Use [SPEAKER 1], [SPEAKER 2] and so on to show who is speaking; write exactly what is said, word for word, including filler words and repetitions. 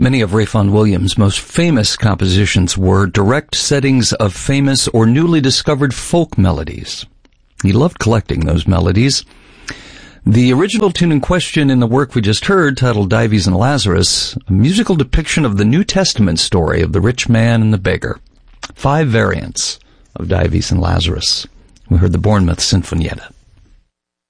[SPEAKER 1] Many of Rayfon Williams' most famous compositions were direct settings of famous or newly discovered folk melodies. He loved collecting those melodies. The original tune in question in the work we just heard, titled Dives and Lazarus, a musical depiction of the New Testament story of the rich man and the beggar. Five variants of Dives and Lazarus. We heard the Bournemouth Sinfonietta.